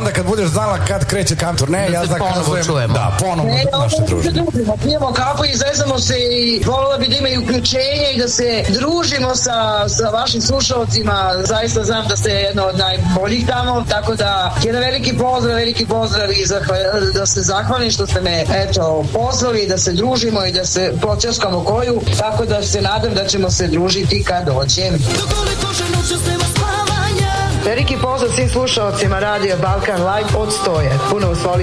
onda kad budeš znala kad kreće kantor, ne, ja zakazujem. Čujemo. Da, ponovo naše druženje. Pijemo kafu i zezamo se i volila bi da ima i uključenje i da se družimo sa vašim slušalcima. Zaista znam da ste jedno od najboljih tamo, tako da jedan veliki pozdrav i da se zahvalim što ste me pozvali da se družimo i da se počaskamo koju, tako da se nadam da ćemo se družiti kad dođem. Veliki pozdrav svim slušalcima Radio Balkan Live od Stoje. Puno vas volim.